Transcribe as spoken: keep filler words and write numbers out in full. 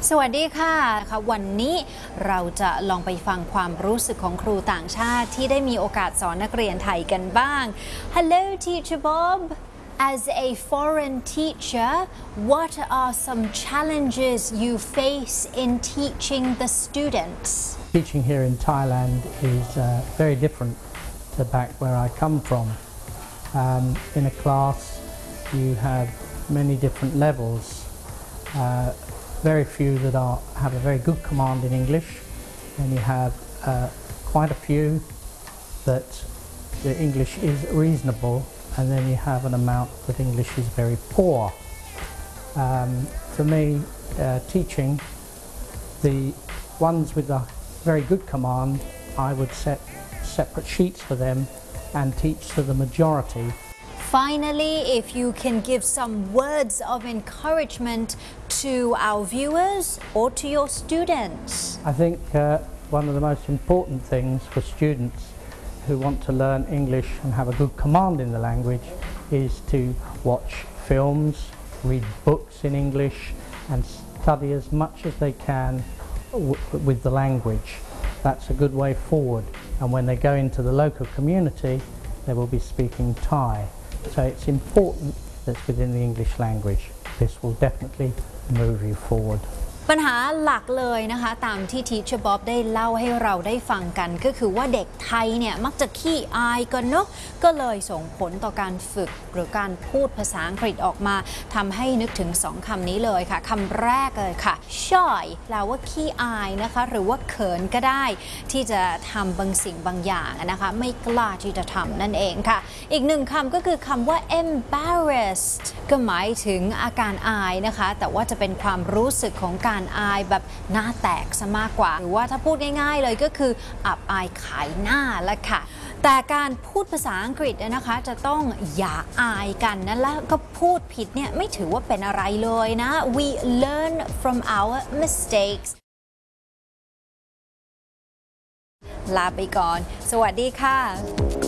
สวัสดีค่ะค่ะวันนี้เราจะลองไปฟังความรู้สึกของครูต่างชาติที่ได้มีโอกาสสอนนักเรียนไทยกันบ้าง Hello Teacher Bob As a foreign teacher what are some challenges you face in teaching the students Teaching here in Thailand is uh, very different to back where I come from. Um, in a class you have many different levels. Uh, very few that are, have a very good command in English, and you have uh, quite a few that the English is reasonable, and then you have an amount that English is very poor. Um, for me, uh, teaching, the ones with a very good command, I would set separate sheets for them and teach to the majority. Finally, if you can give some words of encouragement to our viewers or to your students. I think uh, one of the most important things for students who want to learn English and have a good command in the language is to watch films, read books in English and study as much as they can w with the language. That's a good way forward, and when they go into the local community they will be speaking Thai. So it's important that's within the English language. This will definitely move you forward. ปัญหาหลักเลยนะคะตามที่ Teacher Bob ได้เล่าให้เราได้ฟังกันก็คือว่าเด็กไทยเนี่ยมักจะขี้อายกันเนาะก็เลยส่งผลต่อการฝึกหรือการพูดภาษาอังกฤษออกมาทำให้นึกถึงสองคำนี้เลยค่ะคำแรกเลยค่ะ shy แปลว่าขี้อายนะคะหรือว่าเขินก็ได้ที่จะทำบางสิ่งบางอย่างนะคะไม่กล้าที่จะทำนั่นเองค่ะอีกหนึ่งคำก็คือคำว่า embarrassed ก็หมายถึงอาการอายนะคะแต่ว่าจะเป็นความรู้สึกของการอายแบบหน้าแตกซะมากกว่าหรือว่าถ้าพูดง่ายๆเลยก็คืออับอายขายหน้าละค่ะแต่การพูดภาษาอังกฤษนะคะจะต้องอย่าอายกันนะแล้วก็พูดผิดเนี่ยไม่ถือว่าเป็นอะไรเลยนะ we learn from our mistakes ลาไปก่อนสวัสดีค่ะ